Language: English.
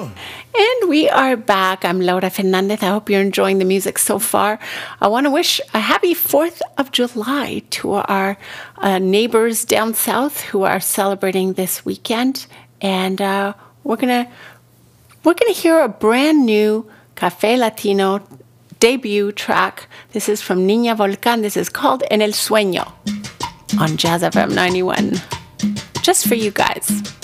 And we are back. I'm Laura Fernandez. I hope you're enjoying the music so far. I want to wish a happy 4th of July to our neighbors down south who are celebrating this weekend. And we're gonna hear a brand new Cafe Latino debut track. This is from Niña Volcán. This is called En el Sueño on Jazz FM 91. Just for you guys.